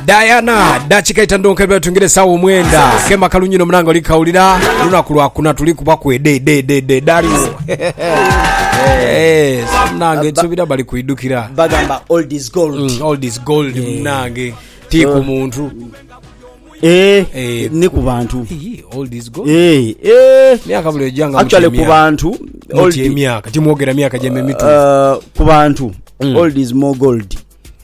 Diana dachika itandonka bya tungire sawo mwenda kema kalunyino mnango likaulira lunakulwa kuna tuli kuba ku de dali mnange tsobira bali kuidukira bagamba old is gold. Old is gold mnange tiku muntu ni ku bantu old is gold myaka bule janga actually ku bantu old myaka timwogera myaka jeme mitu ku bantu old is more gold.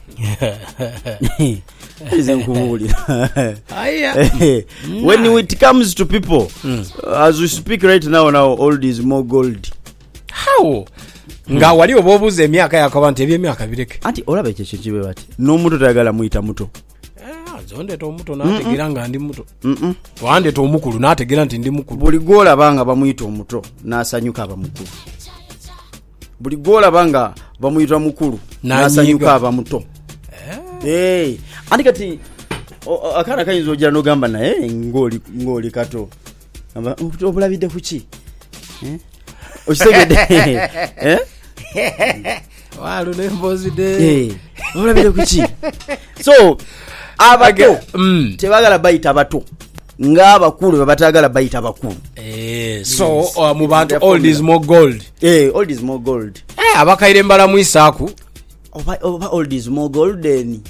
When it comes to people, as we speak right now, old is more gold. How? Nga wali obobuze emyaka yakabante ebyemyaka bireke. Anti olabe kye kibe bati. N'omuntu tayagala muyita muto. Zonde to muto nategera nga ndi muto. Wande to omukulu nategera nti ndi mukulu. Buli gola banga bamuyita omuto n'asanyuka abamukulu. Buli gola banga bamuyita mukulu n'asanyuka abamuto. Andi kati akana kayinzo ojja n'ogamba naye ngoli kato. Obulabidde kuki? Okitegedde? Walo nembozide. Obulabidde kuki? So abato tebagala bayita bato ng'abakulu babatagala bayita bakulu. So mu bantu old is more gold. Old is more gold. Abakaire mbala mu Isaaku oba old is more golden.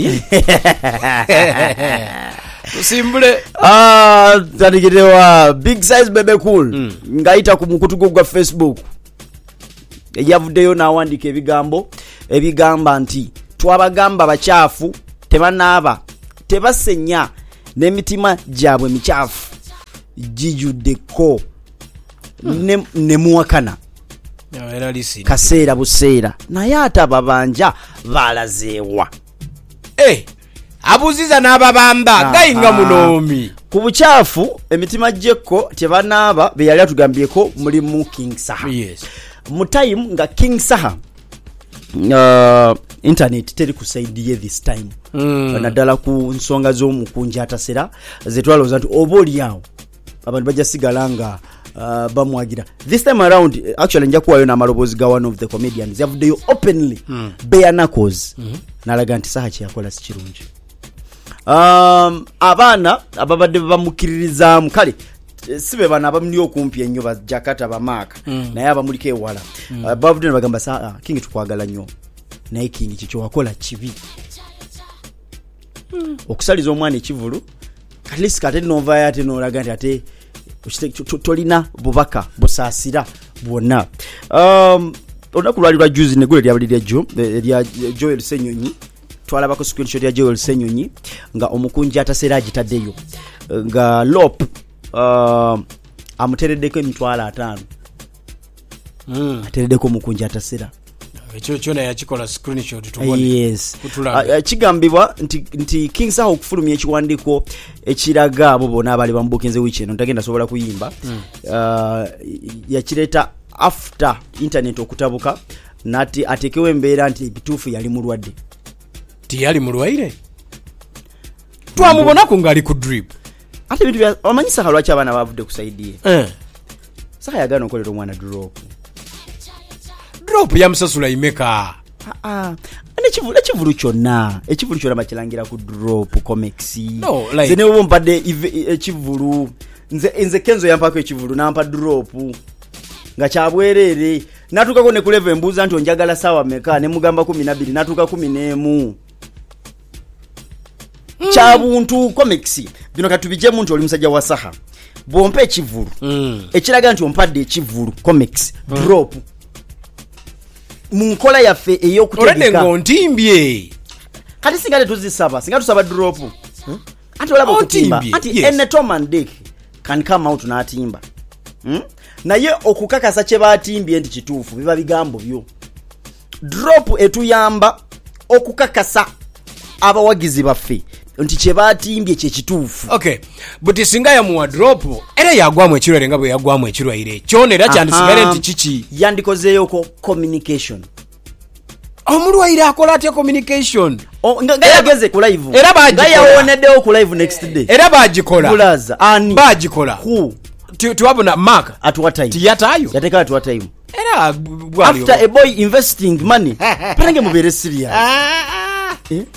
Simbule tadikirewa big size bebe cool ngaita ku mukutu gwa Facebook yavuddeyo n'awandika ebigamba nti twabagamba bakyafu tebanaaba tebasenya n'emitima gyabwe mikyafu gijuddeko ne muwakana kaseera buseera naye ate ababanja balazeewa abuziza n'ababamba gayinga munomi ku bukyafu emitima gyekko tebanaaba be yali atugambyeko mulimu King Saha. Mu time nga King Saha internet teri kusaidiye this time naddala ku nsonga z'omukunja atasera zetwaloza nti oba oliawo abantu bajja sigala nga bamwagira. This time around actually nja kuwayo n'amaloboozi ga one of the comedians yavuddeyo openly bare knuckles n'alaga nti Saha kyeyakola si kirungi. Abaana ababadde bamukiririzaamu kale sibe bana abamuli okumpi ennyo bajakata bamaaka naye abamuliko ewala bavudde ne bagamba Saha King tukwagala nnyo naye King kikyo wakola kibi okusaliza omwana ekivulu at least kate novaayo ate n'olaga nti ate tolina bubaka busaasira bwonna. Olunaku lwali lwa juzi negule lyabulirya lya Joel Senyonyi twalabako screenshot ya Joel Senyonyi nga omukunja atasera agitaddeyo nga lop amutereddeko emitwalo 5 atereddeko omukunja atasera ekyo kyona yakikola screenshot tubone. Yes. Kigambibwa nti King Saha okufulumya ekiwandiiko ekiraga abo bona abali bamubukinze wiki eno ntagenda sobola kuyimba yakireeta after internet okutabuka nati atekewe embeera nti bituufu yali mulwadde. Tiyali mulwaire twamubonako ngali ku drip ate bintu amanyi Saha lwaki abaana bavudde kusaidiye Saha yagana okolera omwana drop ya musasula imeka ekivulu kyonna bakirangira ku drop comics zene bo mpadde ekivulu nze Kenzo yampako ekivulu nampa drop nga kyabwerere natukako ne kuleva embuuza nti onjagala sawa meka ne mugamba 12 natuka 11 kyabuntu comics bino katubijemu nti oli musajja wa Saha bompa ekivulu ekiraga nti ompadde ekivulu comics drop munkola yaffe eyokutegeka olende ngontimbye kati singale tuzisaba tusaba drop anti olaba okutimba anti ene Tom and Dick can come out n'atimba naye okukakasa kye batimbye nti kituufu biba bigambo byo. Drop etuyamba okukakasa abawagizi baffe nti kye batimbye kye kituufu. Okay, but singa ya mu drop era yagwamu ekirwaire nga bwe yagwamu ekirwaire kyonera kyandisigale nti kiki yandikozeeyo ko communication. Omulwaire akola atya communication nga yageze ku live era bagikola nga yawoneddewo ku live next day era bagikola bulaza ani bagikola tuwabona Mark at what time tiyatayo yateka at what time era after a boy investing money pange mubere serious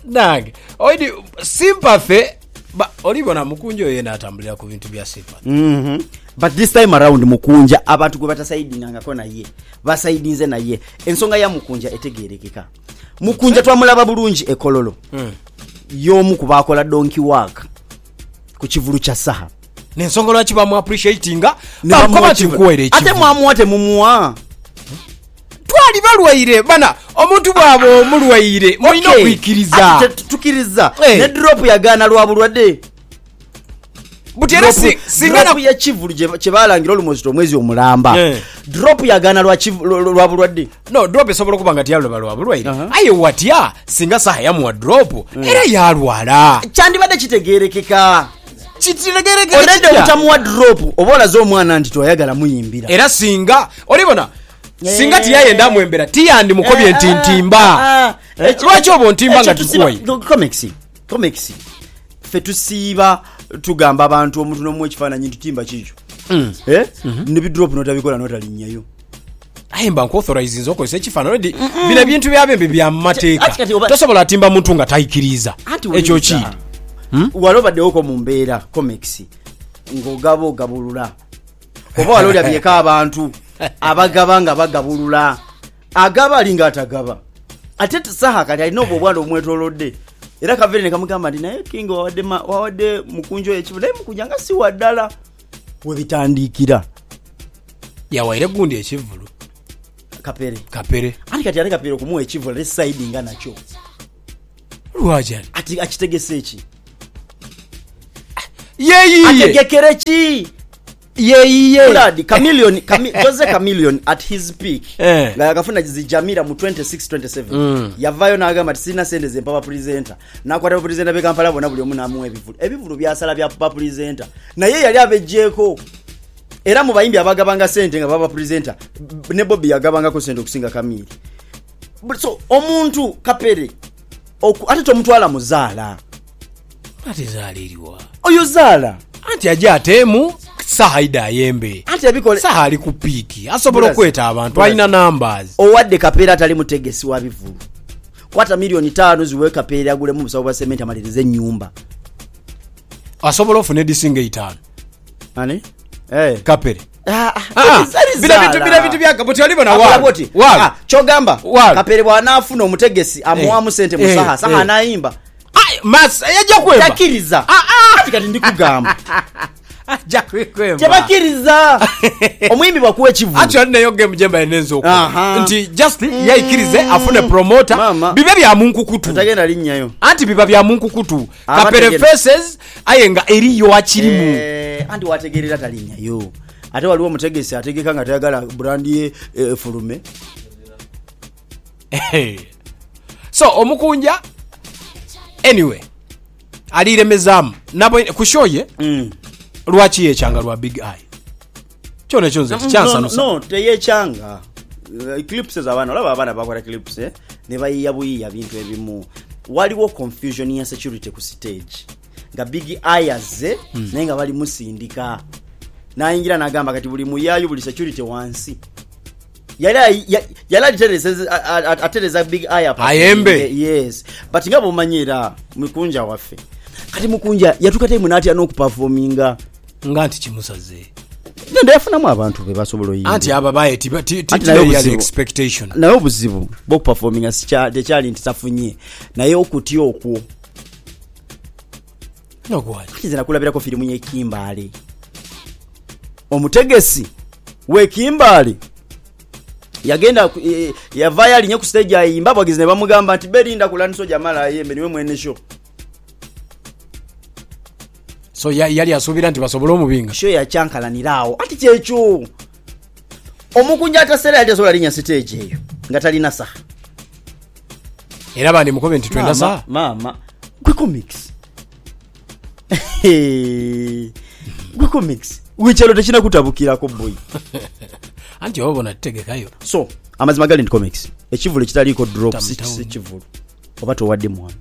nange oidi sympathy olibona mukunja yena atambulira ku bintu bya sympathy. But this time around mukunja abantu gwe batasaidinga ngako naye basaidinze naye ensonga ya mukunja etegerekeka. Mukunja twamulaba bulungi ekololo y'omu kubakola donkey work ku kivulu kya saha n'ensonga lwaki bamu appreciatinga bakoba kinkuwere ate mwamuwate mumuwa twali balwaire bana omuntu bwabo omulwaire mulina okuyikiriza tukiriza ne drop yagaana lwa bulwadde butera singana ya kivulu kye balangira olumozito omwezi omulamba drop yagaana lwa bulwadde no drop esobola kuba nga tiyalwa lwa bulwaire aye watya singa saha yamuwa drop era yalwala kyandibadde kitegerekeka kitegerekeka olende utamuwa drop oba olaze omwana nti toyagala muyimbira era singa olibona singa tiyayenda mwembera tiyandi mukobye ntintimba lwaki obo ntimba nga tukuwayi comics fe tusiiba tugamba abantu omuntu n'omu ekifaananyi tutimba kikyo ne bidrop notabikola notalinyayo ayimba nkuauthorize nzokozesa ekifaananyi bino ebintu byabembe bya mateeka tosobola atimba muntu nga tayikiriza ekyo kiri walobaddewoko mu mbeera comics ng'ogaba ogabulula oba wali olyabyeko abantu abagaba nga bagabulula agaba alinga atagaba ate saha kati alina obwobwana obumwetolodde era kavere ne kamugamba nti naye kingo wawadde mukunjo ekivu naye mukunja nga si waddala webitandikira yawaire gundi ekivulu kapere ati kati ate kapere okumuwa ekivulu ate saidi nga nakyo lwajani ati akitegese eki yeyiye ategekere ki yeyiye Blood Jose Chameleon at his peak nga yakafuna zijamira mu 26-27 yavayo n'agamba ati sina sente ze mpapa presenter nakwata presenter be Kampala bona buli omu namuwa ebivulu byasala bya papa presenter naye yali abejjeko era mu bayimbi abagabanga sente nga papa presenter ne Bobby yagabanga sente okusinga Kamili so omuntu kapere ate omutwala muzaala ate zaaliriwa oyo zaala anti ajja atemu sahaida ayembe ate abikole saha ali ku piiki asobola okweta abantu alina numbers owadde kapera atali mutegesi wa bivulu kwata milioni 5 ziwe kapera agulemu musawo bwa cement amalirize ennyumba asobola ofuna edisinga 5 ani kapere bila vitu byaka boti alibona wa chogamba kapere bwana afuna omutegesi amuwamu sente musaha saha anaimba mas yaja kwemba takiriza kati ndikugamba aja kwemba tebakiriza omwimbi bakuwe kivu actually nayo game jemba enenzo ko nti just yaikirize afune promoter bibe bya munkukutu tagenda linnyayo anti biba bya munkukutu kapere faces ayenga eriyo akirimu anti wategerera talinnyayo ate waliwo omutegesi ategeka nga tayagala brand ye fulume so omukunja anyway aliremezamu nabo kushoye lwaki yechanga lwa big eye kyone kyonze kyansanusa no teyechanga eclipses abana bakola clips ne bayiya buyiya bintu ebimu waliwo confusion ya security ku stage nga big eye azze nenga bali musindika nayingira nagamba kati buli muyayo buli security wansi yala atereza big eye ayembe yes but ngabo manyira mukunja waffe kati mukunja yatukate munati anokuperforminga nganti kimusaze nende yafunamu abantu be basobola oyinga anti ababaye tibati expectation naye obuzibu bo performinga sikyali ntisafunye naye okuti okwo nogwali kizina kulabirako filimu ye Kimbali omutegesi we Kimbali yagenda yavaya alinye ku stage ayimba bagize ne bamugamba nti berinda kulaniso jamala ayembe niwe mwene show so yali asubira nti basobola omubinga show ya chankalanirawo ati kyekyo omukunja atasera yali asobola linya stage eyo nga talina saha era bandi mukobe nti twenda saha mama gwe comics gwe comics wichalo tekina kutabukirako boy anti obona tegekayo so amazima gali ndi comics ekivulu kitaliko drop ekivulu oba towadde mwana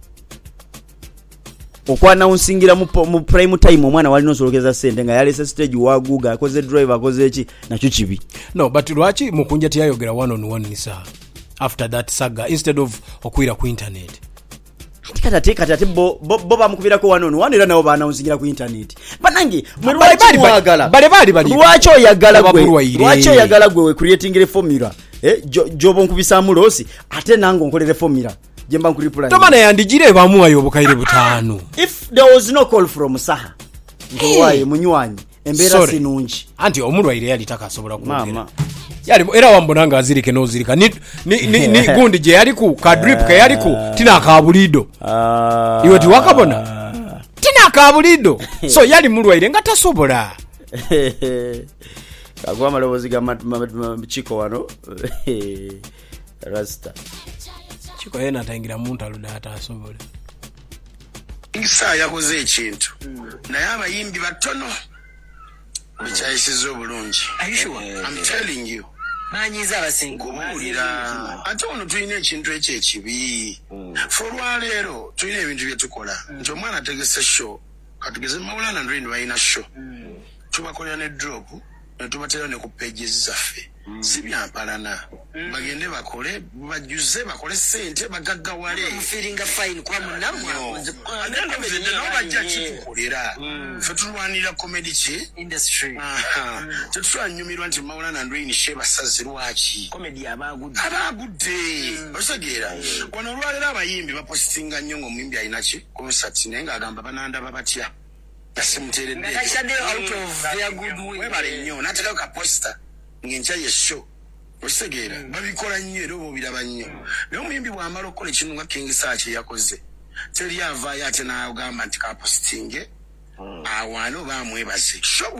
okwana unsingira mu prime time omwana wali nosolokeza sente nga yalese stage waguga akoze driver akoze eki nakyo kibi no but lwaki mukunja tiyayogera one on one ni saha after that saga instead of okwira ku internet Kati bo bamukubirako wano era nabo baanawunzingira ku internet. Banange bali lwaki oyagala gwe we creating a formula jobo nkubisaamu losi ate nange onkolere formula jemba nkuripula tomana yandigire bamuwayo obukaire butaano. If there was no call from Saha ngowaye munywanyi embeera sinungi anti omulwaire yali takasobola kumugera yali era wambonanga azirike nozirika ni gundi je yali ku ka drip ka yali ku tina kabulido iwe ti wakabona tina kabulido so yali mulwaire nga tasobola kagwa malobozi ga chiko wano rasta chiko yena tangira muntu aluda atasobola Isa yakoze ekintu naye abayimbi batono bikyayisiza obulungi. I'm telling you. Manyiza abasinga kubuulira ate ono tulina ekintu ekyo ekibi fe olwaleero tulina ebintu bye tukola nti omwana ategese show katugeze Maulana Ndwindi balina show tubakolera ne drop ne tubatera ne ku pages zaffe si byampalana bagende bakole bajuze bakole sente bagaggawale feelinga fine kwa munamwa agenda vende no bajja kitukolera fe tulwanira comedy ki industry tetwanyumirwa nti Maulana Ndwindi sheba sazirwaki comedy abagudde osegeera wano olwalero abayimbi bapostinga nnyo ng'omuyimbi alina ki concert naye ng'agamba banandaba batya asimuteeredde webale nnyo n'ateekako ka poster ng'enkya ye show osegeera babikola nnyo era oba obiraba nnyo naye omuyimbi bw'amala okukola ekintu nga King Saa kye yakoze teri avaayo ate n'agamba nti ka postinge awaane oba amwebaze